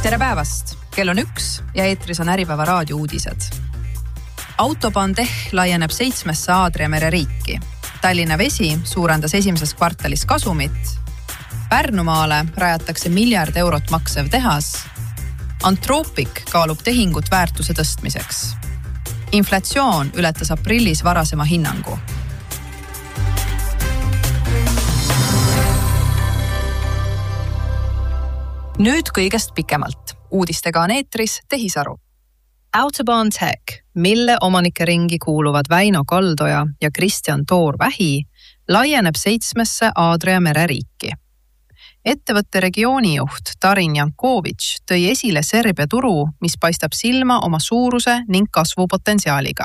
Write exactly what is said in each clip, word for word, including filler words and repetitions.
Tere päevast! Kell on üks ja eetris on Äripäeva raadio uudised. Autobahn T E H laieneb seitsmesse Aadria mere riiki. Tallinna Vesi suurendas esimeses kvartalis kasumit. Pärnumaale rajatakse miljard eurot maksev tehas. Anthropic kaalub tehingut väärtuse tõstmiseks. Inflatsioon ületas aprillis varasema hinnangu. Nüüd kõigest pikemalt. Uudistega on eetris Tehisaru. Autobahn T E H, mille omanike ringi kuuluvad Väino Kaldoja ja Kristjan Toor-Vähi, laieneb seitsmesse Aadria mere riiki. Ettevõtte regioonijuht Tarin Jankovic tõi esile Serbia turu, mis paistab silma oma suuruse ning kasvupotentsiaaliga.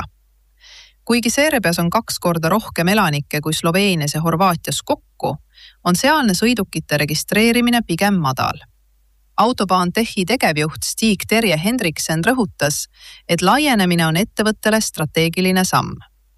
Kuigi Serbias on kaks korda rohkem elanikke kui Sloveenias ja Horvaatias kokku, on sealne sõidukite registreerimine pigem madal. Autobahn T E H-i tegevjuht Stig Terje Hendriksen rõhutas, et laienemine on ettevõttele strateegiline samm.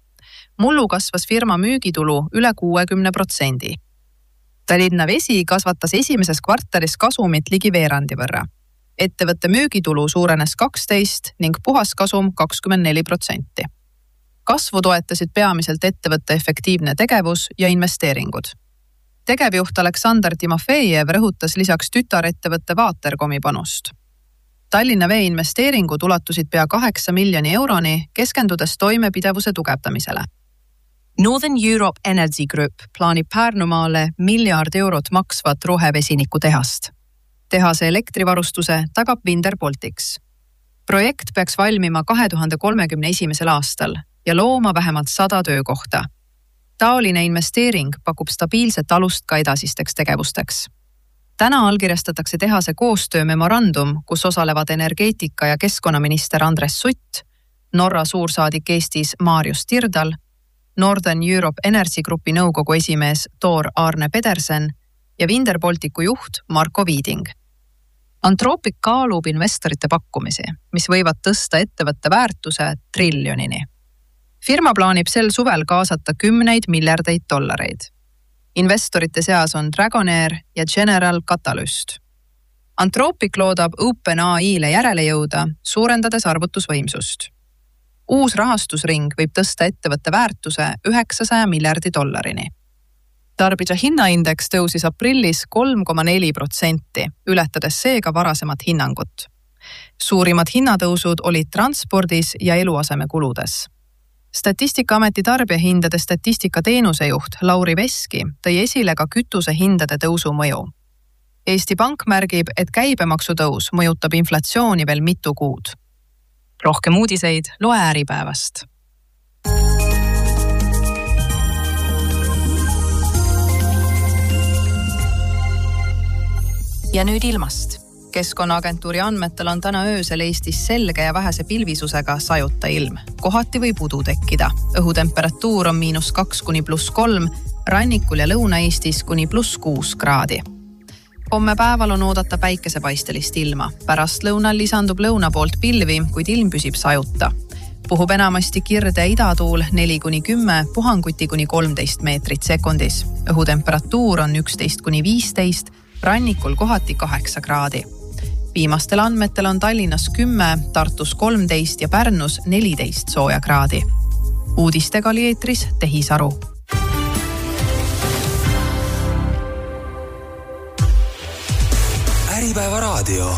Mullu kasvas firma müügitulu üle kuuekümne protsendi. Tallinna Vesi kasvatas esimeses kvartalis kasumit ligi veerandi võrra. Ettevõtte müügitulu suurenes kaksteist ning puhaskasum kakskümmend neli protsenti. Kasvu toetasid peamiselt ettevõtte efektiivne tegevus ja investeeringud. Tegevjuht Aleksandr Timofejev rõhutas lisaks tütarettevõtte Vaaterkomi panust. Tallinna Vee investeeringud ulatusid pea kaheksa miljoni euroni, keskendudes toimepidevuse tugevdamisele. Northern Europe Energy Group plaanib Pärnumaale miljard eurot maksvat rohevesiniku tehast. Tehase elektrivarustuse tagab Winder Baltics. Projekt peaks valmima kahe tuhande kolmekümne esimesel aastal ja looma vähemalt sada töökohta. Taoline investeering pakub stabiilset alust ka edasisteks tegevusteks. Täna allkirjastatakse tehase koostöö memorandum, kus osalevad energeetika- ja keskkonnaminister Andres Sutt, Norra suursaadik Eestis Marius Tirdal, Northern Europe Energy Grupi nõukogu esimees Tor Arne Pedersen ja Winder Balticu juht Marko Viiding. Anthropic kaalub investorite pakkumisi, mis võivad tõsta ettevõtte väärtuse triljonini. Firma plaanib sel suvel kaasata kümneid miljardeid dollareid. Investorite seas on Dragonair ja General Catalyst. Anthropic loodab OpenAI-le järele jõuda, suurendades arvutusvõimsust. Uus rahastusring võib tõsta ettevõtte väärtuse üheksasaja miljardi dollarini. Tarbija hinnaindeks tõusis aprillis kolm koma neli protsenti, ületades seega varasemat hinnangut. Suurimad hinnatõusud olid transpordis ja eluaseme kuludes. Statistikaameti tarbijahindade statistika teenusejuht Lauri Veski tõi esile ka kütuse hindade tõusu mõju. Eesti Pank märgib, et käibemaksu tõus mõjutab inflatsiooni veel mitu kuud. Rohkem uudiseid loe Äripäevast. Ja nüüd ilmast. Keskkonnaagentuuri andmetel on täna öösel Eestis selge ja vähese pilvisusega sajuta ilm. Kohati võib udu tekkida. Õhutemperatuur on miinus kaks kuni pluss kolm, rannikul ja Lõuna-Eestis kuni pluss kuus kraadi. Homme päeval on oodata päikesepaistelist ilma. Pärast lõunal lisandub lõuna poolt pilvi, kuid ilm püsib sajuta. Puhub enamasti kirde idatuul neli kuni kümme, puhanguti kuni kolmteist meetrit sekundis. Õhutemperatuur on üksteist kuni viisteist, rannikul kohati kaheksa kraadi. Viimastel andmetel on Tallinnas kümme, Tartus kolmteist ja Pärnus neliteist sooja kraadi. Uudistega oli eetris Tehisaru. Äripäeva raadio.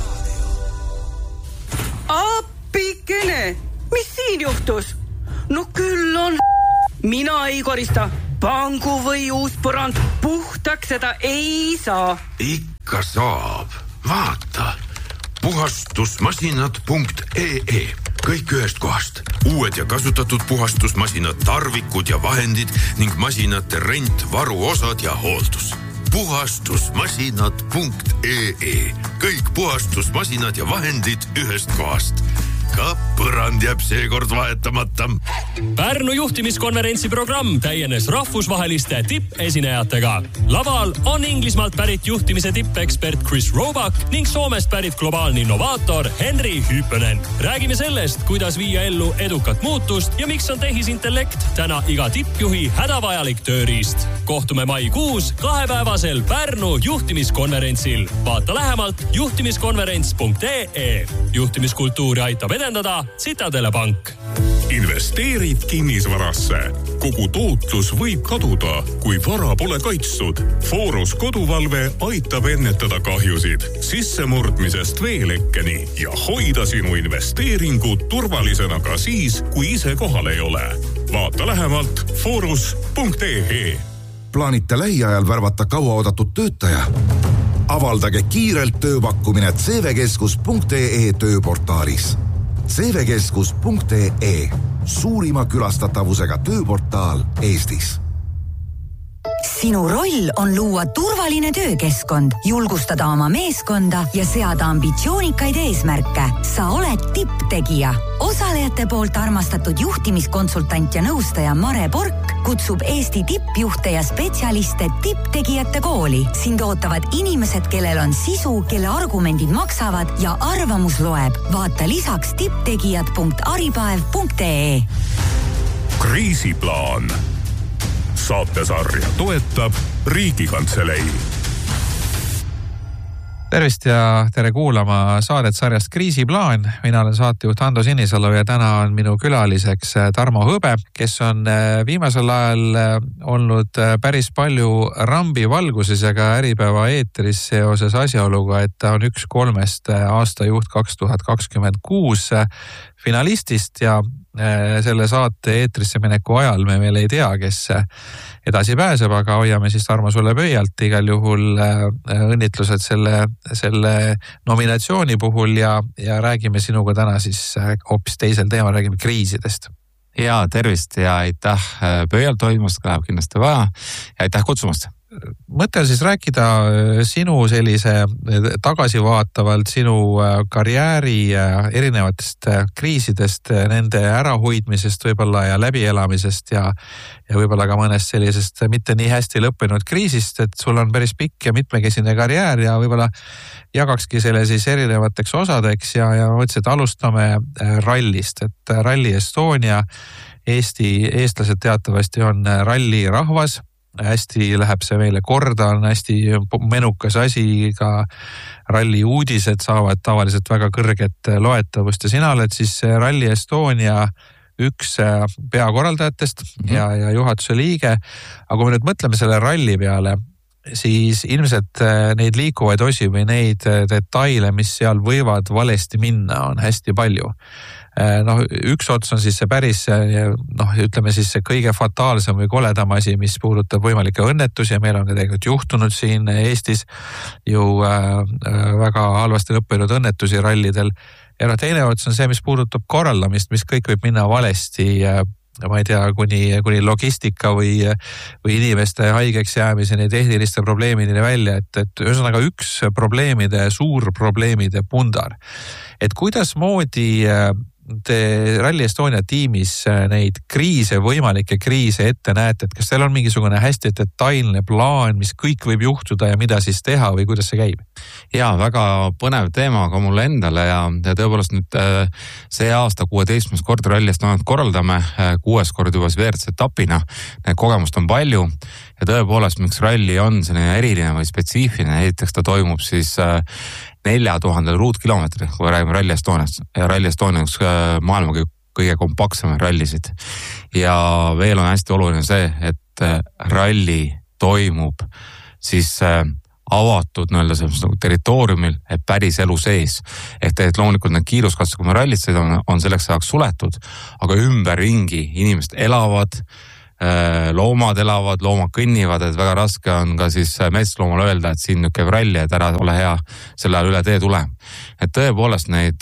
Appikene, mis siin juhtus? No küll on mina ei korista. Pangu või uus põrand puhtaks seda ei saa. Ikka saab. Vaata. puhastusmasinad punkt ee. Kõik ühest kohast. Uued ja kasutatud puhastusmasinad, tarvikud ja vahendid ning masinate rent, varuosad ja hooldus. puhastusmasinad punkt ee. Kõik puhastusmasinad ja vahendid ühest kohast. ka põrand jääb seekord vahetamata. Pärnu juhtimiskonverentsi programm täienes rahvusvaheliste tippesinejatega. Laval on Inglismaalt pärit juhtimise tippekspert Chris Roebuck ning Soomest pärit globaalne innovaator Henry Hyppönen. Räägime sellest, kuidas viia ellu edukat muutust ja miks on tehisintellekt täna iga tippjuhi hädavajalik tööriist. Kohtume maikuus kahepäevasel Pärnu juhtimiskonverentsil. Vaata lähemalt juhtimiskonverents punkt ee. Juhtimiskultuuri aitab edendada Citadele Pank. Investeerid kinnisvarasse. Kogu tootlus võib kaduda, kui vara pole kaitstud. Forus koduvalve aitab ennetada kahjusid sissemurdmisest veelekkeni ja hoida sinu investeeringud turvalisena ka siis, kui ise kohal ei ole. Vaata lähemalt forus punkt ee. Plaanite lähiajal värvata kauaoodatud töötaja? Avaldage kiirelt tööpakkumine c v keskus punkt ee tööportaalis. c v keskus punkt ee. Suurima külastatavusega tööportaal Eestis. Sinu roll on luua turvaline töökeskkond, julgustada oma meeskonda ja seada ambitsioonikaid eesmärke. Sa oled tipptegija. Osalejate poolt armastatud juhtimiskonsultant ja nõustaja Mare Pork kutsub Eesti tippjuhte ja spetsialiste tipptegijate kooli. Sind ootavad inimesed, kellel on sisu, kelle argumendid maksavad ja arvamus loeb. Vaata lisaks tipptegijad punkt aripaev punkt ee. Kriisiplaan. Saatesarja toetab Riigikantselei. Tervist ja tere kuulama saadet sarjast Kriisiplaan. Mina olen saatejuht Ando Sinisalu ja täna on minu külaliseks Tarmo Hõbe, kes on viimasel ajal olnud päris palju rambi valguses ja ka Äripäeva eetris seoses asjaoluga, et ta on üks kolmest aastajuht kaks tuhat kakskümmend kuus finalistist ja selle saate eetrisse mineku ajal me veel ei tea, kes edasi pääseb, aga hoiame siis Tarmo sulle pöialt igal juhul õnnitlused selle, selle nominatsiooni puhul ja, ja räägime sinuga täna siis hoopis teisel teemal, räägime kriisidest. Ja tervist ja aitäh pöialt toimust, läheb kindlasti vaja ja aitäh kutsumast. Mõte on siis rääkida sinu sellise tagasivaatavalt sinu karjääri erinevatest kriisidest, nende ärahoidmisest võib-olla ja läbielamisest ja, ja võib-olla ka mõnest sellisest mitte nii hästi lõppenud kriisist, et sul on päris pikk ja mitmekesine karjäär ja võib-olla jagakski selle siis erinevateks osadeks ja, ja mõtlesin, et alustame rallist, et Rally Estonia, Eesti, eestlased teatavasti on ralli rahvas. Hästi läheb see meile korda, on hästi menukas asi, ka ralli uudised saavad tavaliselt väga kõrget loetavust ja sina oled siis Rally Estonia üks peakorraldajatest mm-hmm. ja, ja juhatuse liige. Aga kui me nüüd mõtleme selle ralli peale, siis ilmselt neid liikuvaid osi või neid detaile, mis seal võivad valesti minna, on hästi palju. Noh, üks ots on siis see päris, noh, ütleme siis see kõige fataalsem või koledam asi, mis puudutab võimalikke õnnetusi ja meil on tegelikult juhtunud siin Eestis ju väga halvasti lõppenud õnnetusi rallidel. Ja noh, teine ots on see, mis puudutab korraldamist, mis kõik võib minna valesti, ma ei tea, kuni, kuni logistika või, või inimeste haigeks jäämiseni, tehniliste probleemideni välja, et, et ühesõnaga üks probleemide, suur probleemide pundar. Et kuidas moodi te Rally Estonia tiimis neid kriise, võimalikke kriise ette näete, et kas teil on mingisugune hästi detailne plaan, mis kõik võib juhtuda ja mida siis teha või kuidas see käib? Ja väga põnev teema ka mulle endale ja, ja tõepoolest nüüd see aasta kuueteistkümnes kord Rally Estoniat korraldame, kuues kord juba V R C etapina, need kogemust on palju ja tõepoolest, miks ralli on selline eriline või spetsiifiline, esiteks ta toimub siis nelja tuhande ruutkilomeetri, kui räägime Rally Estoniast ja Rally Estonia üks maailma kõige kompaktsemaid rallisid. Ja veel on hästi oluline see, et ralli toimub siis avatud nõelda territooriumil, et päris elu sees. Ehk tegelikult loomulikult need kiiruskatsed, kui me rallit sõidame, on selleks ajaks suletud, aga ümberringi inimesed elavad, loomad elavad, loomad kõnnivad, et väga raske on ka siis metsloomal öelda, et siin nüüd käib ralli, et ära ole hea, selle ajal üle tee tule. Et tõepoolest neid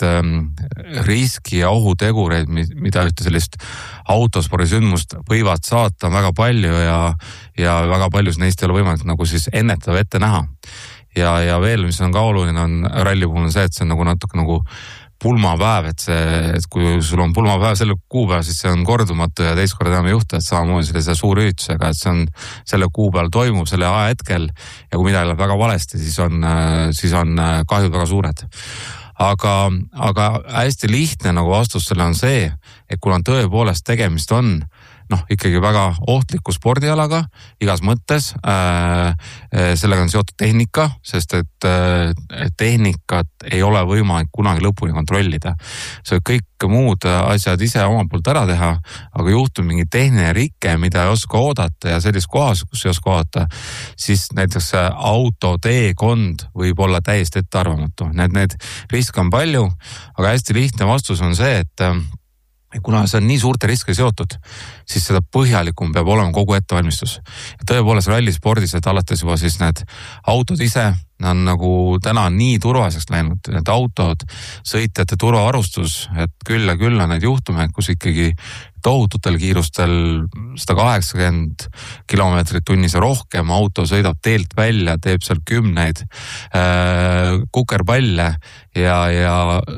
riski ja ohutegureid, mida ühte sellist autospordisündmust võivad saata väga palju ja, ja väga paljus neist ei ole võimalik nagu siis ennetada või ette näha. Ja, ja veel, mis on ka oluline, on ralli puhul on see, et see on nagu natuke nagu pulmapäev, et see, et kui sul on pulmapäev selle kuupäev, siis see on kordumatu ja teist korda enam ei juhtu, et samamoodi sellise suur üritusega, et see on selle kuupäeval toimub selle aja hetkel ja kui midagi läheb väga valesti, siis on, siis on kahjud väga suured. Aga, aga hästi lihtne nagu vastus selle on see, et kui on tõepoolest tegemist on noh, ikkagi väga ohtliku spordialaga igas mõttes, äh, sellega on seotud tehnika, sest et äh, tehnikat ei ole võimalik kunagi lõpuni kontrollida. See kõik muud asjad ise omalt poolt ära teha, aga juhtub mingi tehniline rike, mida ei oska oodata ja sellis kohas, kus ei oska oodata, siis näiteks auto teekond võib olla täiesti ettearvamatu. Need, need riske on palju, aga hästi lihtne vastus on see, et kuna see on nii suurte riske seotud, siis seda põhjalikum peab olema kogu ettevalmistus. Ja tõepoolest rallispordis, et alates juba siis need autod ise, nad on nagu täna nii turvaliseks läinud, need autod, sõitjate turvavarustus, et küll ja küll on need juhtumeid, kus ikkagi tohututel kiirustel sada kaheksakümmend kilomeetrit tunnis ja rohkem auto sõidab teelt välja, teeb seal kümneid äh, kukerpalle ja, ja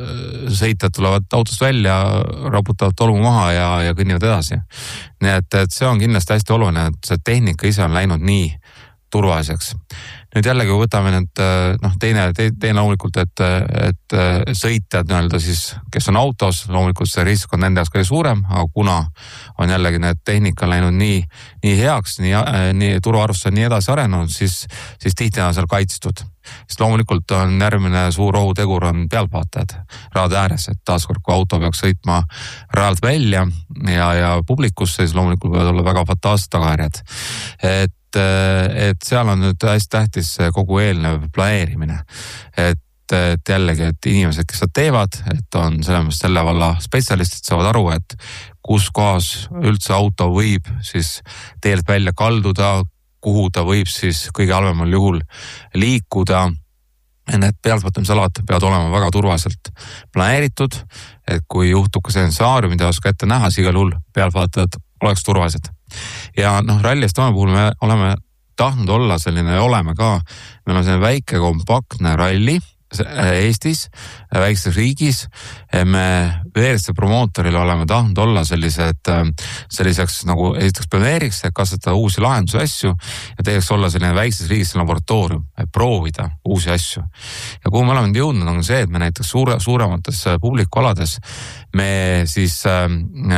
sõitjad tulevad autost välja, raputavad tolmu maha ja, ja kõnnivad edasi. Nii et, et see on kindlasti hästi oluline, et see tehnika ise on läinud nii turvaliseks. Nüüd jällegi võtame need, noh, teine, teine loomulikult, et, et sõitjad nii-öelda siis, kes on autos, loomulikult see risk on nende jaoks kõige suurem, aga kuna on jällegi need tehnika läinud nii, nii heaks, nii, nii turvaarvustus on nii edasi arenenud, siis, siis tihti on seal kaitstud. Sest loomulikult on järgmine suur ohutegur on pealtvaatajad raade ääres, et taaskord, kui auto peaks sõitma rajalt välja ja, ja publikusse, siis loomulikult võivad olla väga fataalsed tagajärjed. Et et seal on nüüd hästi tähtis kogu eelnev planeerimine, et, et jällegi, et inimesed, kes seda teevad, et on selles selle valla spetsialistid, saavad aru, et kus kohas üldse auto võib siis teelt välja kalduda, kuhu ta võib siis kõige halvemal juhul liikuda. Need pealtvaatamisalad peavad olema väga turvaliselt planeeritud, et kui juhtub ka see stsenaarium, mida oska ette näha, siis igal juhul pealtvaatajad oleks turvalised. Ja noh, Rally Estonia puhul me oleme tahtnud olla selline ja oleme ka, me oleme selline väike kompaktne ralli Eestis, väikses riigis. Me V R C promootorile oleme tahtnud olla sellised, selliseks nagu esiteks planeeriks, et kasvatada uusi lahendusi asju ja teiseks olla selline väikses riigis laboratoorium, et proovida uusi asju. Ja kuhu me oleme jõudnud on see, et me näiteks suure, suuremates publikualades me siis äh,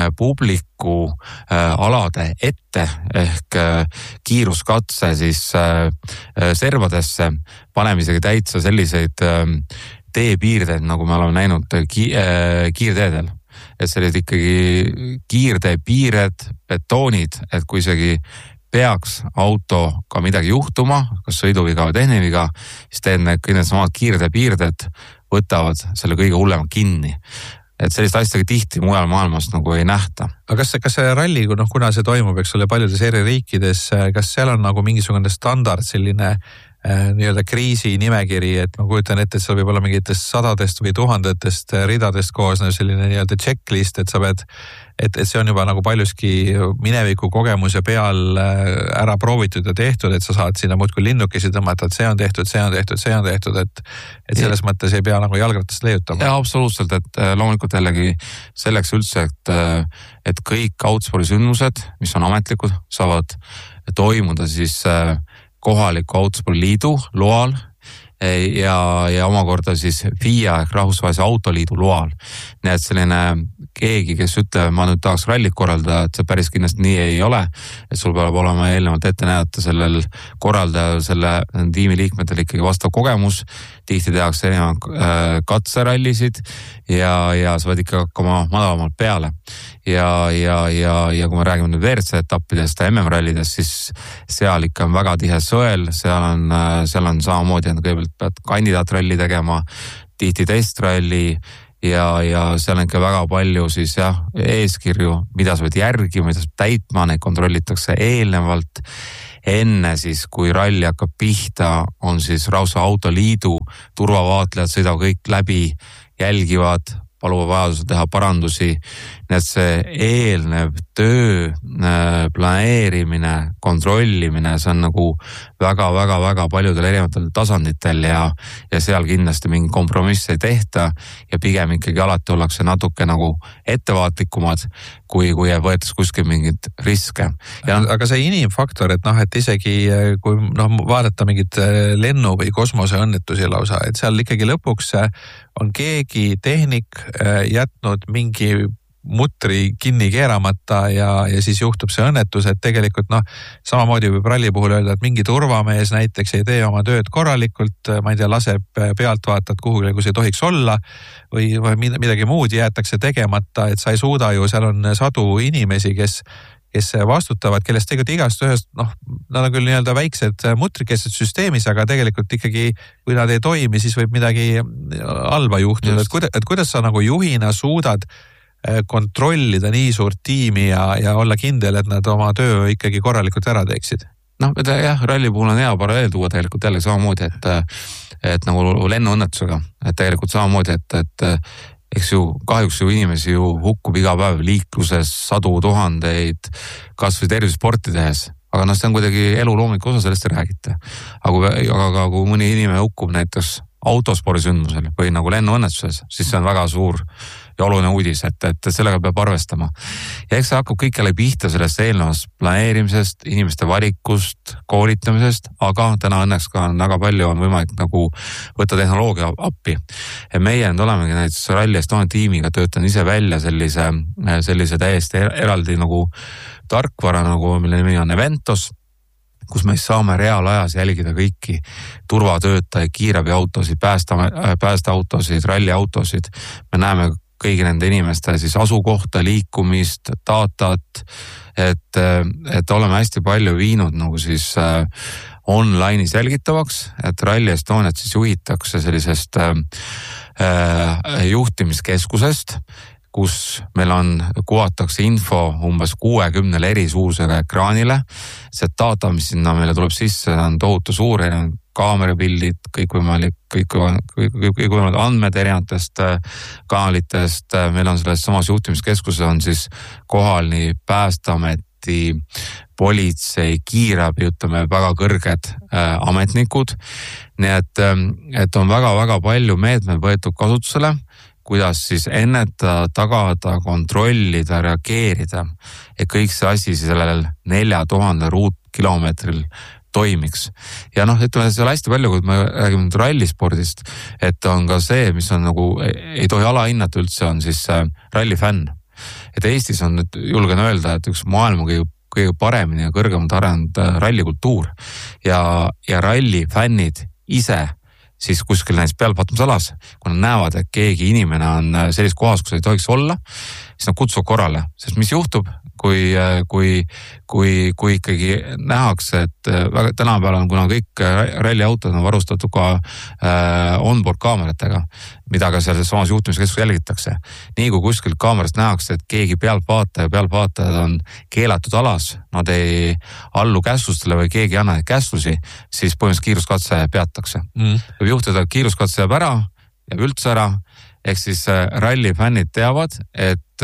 publiku äh, alade ette ehk äh, kiiruskatse siis äh, servadesse paneme isegi täitsa selliseid äh, teepiirdeid, nagu me oleme näinud ki, äh, kiirteedel. Et sellised ikkagi kiirteepiired, betoonid, et kui isegi peaks autoga midagi juhtuma, kas sõiduviga või tehniviga, siis teed need kõik need samad kiirteepiirded võtavad selle kõige hullema kinni. Et sellist asjagi tihti mujal maailmas nagu ei nähta. Aga kas see, kas see ralli, noh, kuna see toimub, eks ole, paljudes eri riikides, kas seal on nagu mingisugune standard selline äh, nii-öelda kriisi nimekiri, et ma kujutan ette, et seal võib olla mingitest sadadest või tuhandetest ridadest koos selline nii-öelda checklist, et sa pead, et, et see on juba nagu paljuski mineviku kogemuse peal ära proovitud ja tehtud, et sa saad sinna muudkui linnukesi tõmmata, et see on tehtud, see on tehtud, see on tehtud, et, et selles ja. mõttes ei pea nagu jalgratast leiutama. Ja absoluutselt, et loomulikult jällegi selleks üldse, et, et kõik autospordisündmused, mis on ametlikud, saavad toimuda siis kohaliku autospordiliidu loal ja, ja omakorda siis F I A ehk Rahvusvahelise Autoliidu loal. Nii et selline keegi, kes ütleb, ma nüüd tahaks rallit korraldada, et see päris kindlasti nii ei ole, et sul peab olema eelnevalt ette näidata sellel korraldajal, selle tiimi liikmetel ikkagi vastav kogemus, tihti tehakse erinevad katserallisid ja, ja sa võid ikka hakkama madalamalt peale. Ja, ja, ja, ja kui me räägime nüüd V R C etappidest ja M M-rallidest, siis seal ikka on väga tihe sõel, seal on, seal on samamoodi, et kõigepealt pead kandidaatralli tegema, tihti testralli ja, ja seal on ikka väga palju siis jah, eeskirju, mida sa võid järgima, mida sa võid täitma, neid kontrollitakse eelnevalt. Enne siis, kui ralli hakkab pihta, on siis Rahvusvahelise Autoliidu turvavaatlejad sõidavad kõik läbi, jälgivad, paluvad vajadusel teha parandusi. Nii et see eelnev töö, planeerimine, kontrollimine, see on nagu väga-väga-väga paljudel erinevatel tasanditel ja, ja seal kindlasti mingi kompromiss ei tehta ja pigem ikkagi alati ollakse natuke nagu ettevaatlikumad, kui, kui võetakse kuskil mingid riske. Ja, aga see inimfaktor, et noh, et isegi kui noh, vaadata mingit lennu või kosmoseõnnetusi lausa, et seal ikkagi lõpuks on keegi tehnik jätnud mingi mutri kinni keeramata ja, ja siis juhtub see õnnetus, et tegelikult noh, samamoodi võib ralli puhul öelda, et mingi turvamees näiteks ei tee oma tööd korralikult, ma ei tea, laseb pealtvaatajat kuhugile, kus ei tohiks olla või, või midagi muud jäetakse tegemata, et sa ei suuda ju, seal on sadu inimesi, kes kes vastutavad, kellest tegelikult igast ühest, noh, nad on küll nii-öelda väiksed mutrikesed süsteemis, aga tegelikult ikkagi, kui nad ei toimi, siis võib midagi halba juhtuda. Et kuidas, et kuidas sa nagu juhina suudad kontrollida nii suurt tiimi ja, ja olla kindel, et nad oma töö ikkagi korralikult ära teeksid? Noh, jah, ralli puhul on hea paralleel tuua tegelikult jälle samamoodi, et, et nagu lennuõnnetusega, et tegelikult samamoodi, et, et eks ju kahjuks ju inimesi ju hukkub iga päev liikluses sadu tuhandeid, kas või tervisesporti tehes. Aga noh, see on kuidagi eluloomulik osa, sellest ei räägita. Aga, aga kui mõni inimene hukkub näiteks autospordisündmusel või nagu lennuõnnetuses, siis see on väga suur ja oluline uudis, et, et sellega peab arvestama. Ja eks see hakkab kõik jälle pihta sellest eelnevast planeerimisest, inimeste valikust, koolitamisest, aga täna õnneks ka on väga palju on võimalik nagu võtta tehnoloogia appi. Ja meie nüüd olemegi näiteks Rally Estonia tiimiga töötan ise välja sellise, sellise täiesti eraldi nagu tarkvara, nagu mille nimi on Eventos, kus me saame reaalajas jälgida kõiki turvatöötajaid, kiirabiautosid, päästeautosid, ralliautosid. Me näeme kõigi nende inimeste siis asukohta, liikumist, datat, et, et oleme hästi palju viinud nagu siis äh, online'is jälgitavaks, et Rally Estoniat siis juhitakse sellisest äh, juhtimiskeskusest, kus meil on, kuvatakse info umbes kuuekümnele eri suurusega ekraanile. See data, mis sinna meile tuleb sisse, on tohutu suur, kaamerapildid, kõik võimalik, kõik, kõik, kõik võimalik andmed erinevatest kanalitest. Meil on selles samas juhtimiskeskuses on siis kohal nii Päästeameti, politsei, kiirabi, ütleme väga kõrged äh, ametnikud. Nii et, et on väga-väga palju meetmeid võetud kasutusele, kuidas siis ennetada, tagada, kontrollida, reageerida, et kõik see asi sellel nelja tuhande ruutkilomeetril toimiks. Ja noh, ütleme, see on hästi palju, kui me räägime nüüd rallispordist, et on ka see, mis on nagu, ei tohi alahinnata üldse, on siis rallifänn. Et Eestis on nüüd, julgen öelda, et üks maailma kõige, kõige paremini ja kõrgemalt arenenud rallikultuur ja, ja rallifännid ise siis kuskil näiteks pealvaatamisalas, kui nad näevad, et keegi inimene on sellises kohas, kus ei tohiks olla, siis nad kutsuvad korrale. Sest mis juhtub, kui, kui, kui, kui ikkagi nähakse, et väga tänapäeval on, kuna kõik ralliautod on varustatud ka äh, onboard kaameratega, mida ka seal samas juhtimiskeskus jälgitakse. Nii kui kuskil kaamerast nähakse, et keegi pealtvaataja, pealtvaatajad on keelatud alas, nad ei allu käslustele või keegi ei anna neid käslusi, siis põhimõtteliselt kiiruskatse peatakse. Mm. Võib juhtuda, et kiiruskatse jääb ära, jääb üldse ära, ehk siis rallifännid teavad, et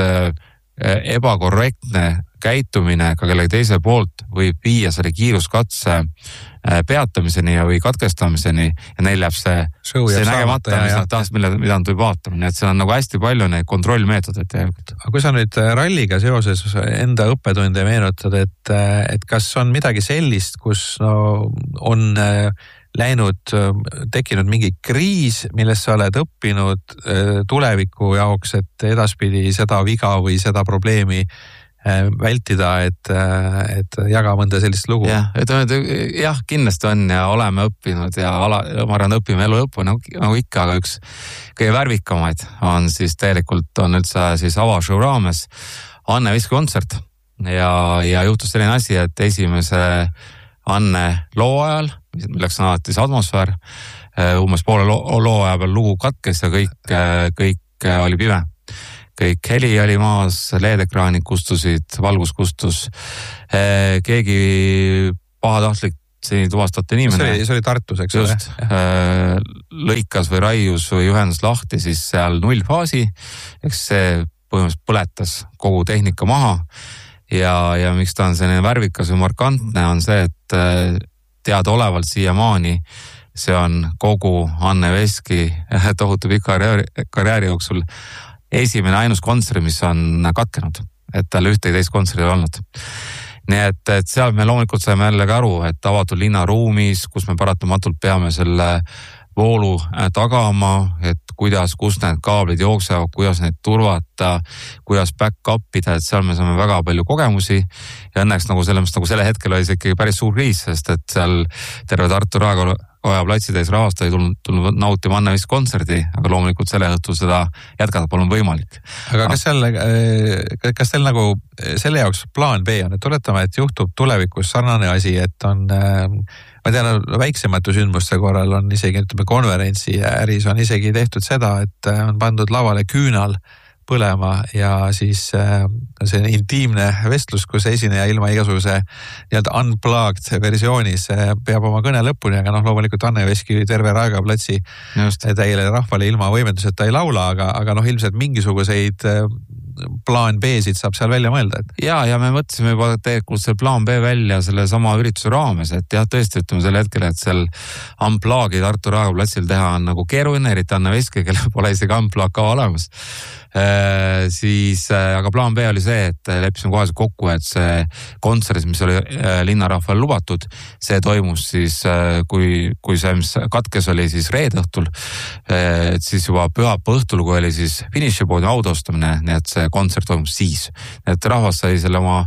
ebakorrektne käitumine ka kellegi teise poolt võib viia selle kiiruskatse peatamiseni või katkestamiseni ja neil jääb see, see nägemata, mis nad tahavad, mida, mida nad võib vaatama. Nii et seal on nagu hästi palju neid kontrollmeetodeid tegelikult. Aga kui sa nüüd ralliga seoses enda õppetunde meenutad, et, et kas on midagi sellist, kus no, on läinud, tekkinud mingi kriis, millest sa oled õppinud tuleviku jaoks, et edaspidi seda viga või seda probleemi vältida, et, et jaga mõnda sellist lugu. Jah, et, jah, kindlasti on ja oleme õppinud ja ala, ma arvan, õpime elu õppu nagu, nagu ikka, aga üks kõige värvikamaid on siis tegelikult on üldse siis avashow raames Anne Viski kontsert ja, ja juhtus selline asi, et esimese Anne loo ajal, milleks on alati see atmosfäär, umbes poole loo, loo aja peal lugu katkes ja kõik, kõik oli pime. Kõik heli oli maas, leedekraanid kustusid, valgus kustus. Keegi pahatahtlik seni tuvastati inimene. See oli, see oli Tartus, eks just, ole? lõikas või raius või ühendas lahti siis seal nullfaasi, eks see põhimõtteliselt põletas kogu tehnika maha ja, ja miks ta on selline värvikas või markantne on see, et teadaolevalt siiamaani see on kogu Anne Veski tohutu pika karjääri, karjääri jooksul esimene ainus kontsert, mis on katkenud, et tal ühtegi teist kontserti ei olnud. Nii et, et seal me loomulikult saime jällegi aru, et avatud linnaruumis, kus me paratamatult peame selle voolu tagama, et kuidas, kus need kaablid jooksevad, kuidas neid turvata, kuidas back-up ida, et seal me saame väga palju kogemusi ja õnneks nagu selles, nagu selle hetkel oli see ikkagi päris suur kriis, sest et seal terve Tartu Raekoja platsitäis rahvast ei tulnud, tulnud nautima Anne Veski kontserdi, aga loomulikult selle õhtul seda jätkata polnud võimalik. Aga kas seal, kas teil nagu selle jaoks plaan B on, et tuletame, et juhtub tulevikus sarnane asi, et on ma tean, väiksemate sündmuste korral on isegi, ütleme, konverentsi äris on isegi tehtud seda, et on pandud lavale küünal põlema ja siis see intiimne vestlus, kus esineja ilma igasuguse nii-öelda unplugged versioonis peab oma kõne lõpuni, aga noh, loomulikult Anne Veski terve Raekoja platsi täiele rahvale ilma võimenduseta ei laula, aga, aga noh, ilmselt mingisuguseid plaan B-sid saab seal välja mõelda. Et... Ja, ja me mõtlesime juba tegelikult selle plaan B välja selle sama ürituse raames, et jah, tõesti ütleme selle hetkel, et seal unplugi Tartu Raekoja platsil teha on nagu keeruline, eriti Anne Veski, kellel pole isegi unplug ka olemas. Äh, siis, äh, aga plaan B oli see, et leppisime kohe kokku, et see kontsert, mis oli äh, linnarahvale lubatud, see toimus siis, äh, kui, kui see, mis katkes oli siis reede õhtul, äh, et siis juba pühapa õhtul, kui oli siis finišipoodi autostamine, nii et see kontsert toimus siis. Et rahvas sai selle oma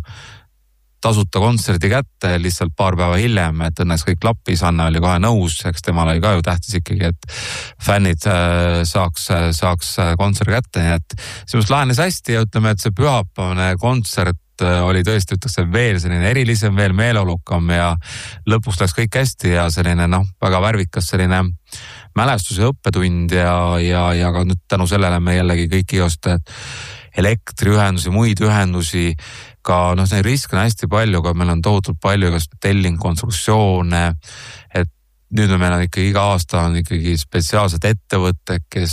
tasuta kontserdi kätte lihtsalt paar päeva hiljem, et õnneks kõik klappis, Anne oli kohe nõus, eks temal oli ka ju tähtis ikkagi, et fännid saaks, saaks kontserdi kätte, nii et see lahenes hästi ja ütleme, et see pühapane kontsert oli tõesti, ütleks, veel selline erilisem, veel meeleolukam ja lõpuks läks kõik hästi ja selline noh, väga värvikas selline mälestus ja õppetund ja, ja, ja ka nüüd tänu sellele me jällegi kõik igast elektriühendusi, muid ühendusi, ka noh, neid riske on hästi palju, aga meil on tohutult palju igast telling konstruktsioone, et nüüd meil on ikkagi iga aasta on ikkagi spetsiaalsed ettevõtted, kes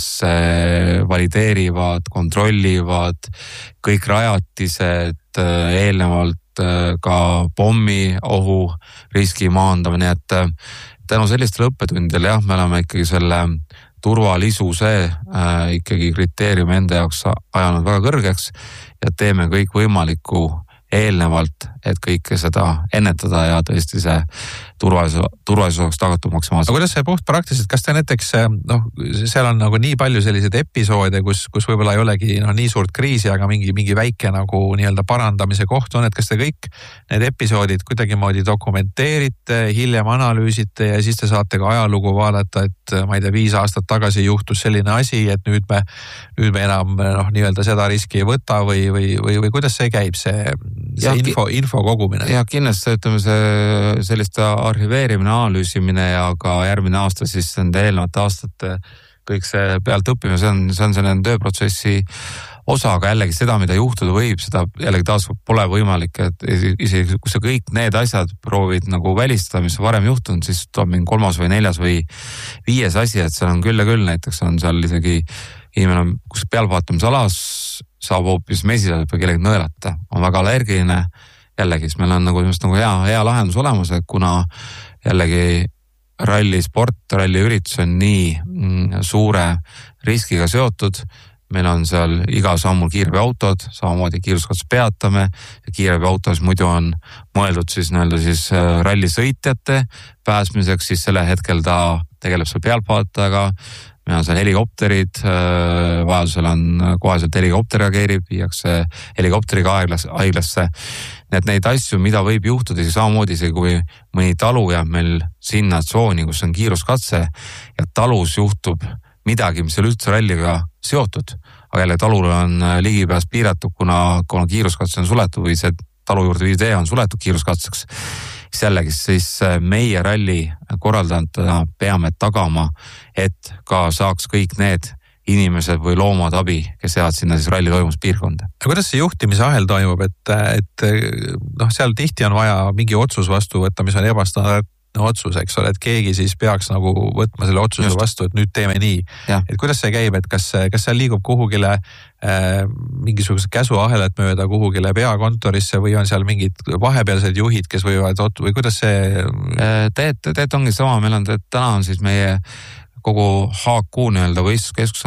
valideerivad, kontrollivad kõik rajatised eelnevalt ka pommi ohu riski maandamine, et tänu sellistele õppetundidele jah, me oleme ikkagi selle turvalisuse äh, ikkagi kriteeriumi enda jaoks ajanud väga kõrgeks ja teeme kõik võimalikku eelnevalt, et kõike seda ennetada ja tõesti see turvalisus, turvalisus oleks tagatud maksimaalselt. Aga kuidas see puht praktiliselt, kas te näiteks, noh, seal on nagu nii palju selliseid episoode, kus, kus võib-olla ei olegi noh, nii suurt kriisi, aga mingi, mingi väike nagu nii-öelda parandamise koht on, et kas te kõik need episoodid kuidagi moodi dokumenteerite, hiljem analüüsite ja siis te saate ka ajalugu vaadata, et ma ei tea, viis aastat tagasi juhtus selline asi, et nüüd me, nüüd me enam noh, nii-öelda seda riski ei võta või, või, või, või kuidas see käib, see, see ja, info, info kogumine? Ja kindlasti ütleme see selliste arhiveerimine, analüüsimine ja ka järgmine aasta siis nende eelnevate aastate kõik see pealt õppimine, see on, see on selline tööprotsessi osa, aga jällegi seda, mida juhtuda võib, seda jällegi taas pole võimalik, et isegi kui sa kõik need asjad proovid nagu välistada, mis varem juhtunud, siis tuleb mingi kolmas või neljas või viies asi, et seal on küll ja küll, näiteks on seal isegi inimene, kus pealvaatamisalas saab hoopis mesilased või kellegi nõelata, on väga allergiline. Jällegi, meil on nagu, nagu hea, hea lahendus olemas, et kuna jällegi ralli sport, ralli üritus on nii mm, suure riskiga seotud, meil on seal iga sammul kiirabiautod, samamoodi kiiruskatse peatame, kiirabiautos muidu on mõeldud siis nii-öelda siis rallisõitjate pääsmiseks, siis selle hetkel ta tegeleb seal pealtvaatajaga, meil on seal helikopterid, vajadusel on koheselt helikopter reageerib, viiakse helikopteriga haiglasse. Need neid asju, mida võib juhtuda, siis samamoodi isegi kui mõni talu jääb meil sinna tsooni, kus on kiiruskatse ja talus juhtub midagi, mis on üldse ralliga seotud, aga jälle talul on ligipääs piiratud, kuna, kuna kiiruskatse on suletud või see talu juurde viis tee on suletud kiiruskatseks. Jällegi siis meie ralli korraldajatena peame tagama, et ka saaks kõik need inimesed või loomad abi, kes jäävad sinna siis ralli toimus piirkonda. Kuidas see juhtimise ahel toimub, et, et noh, seal tihti on vaja mingi otsus vastu võtta, mis on ebastandard, poliitiline otsus, eks ole, et keegi siis peaks nagu võtma selle otsuse Just. vastu, et nüüd teeme nii. Et kuidas see käib, et kas, kas seal liigub kuhugile äh, mingisuguse käsuahelat mööda kuhugile peakontorisse või on seal mingid vahepealsed juhid, kes võivad, või kuidas see? Teet, teet ongi sama, meil on, täna on siis meie kogu H Q nii-öelda võistluskeskus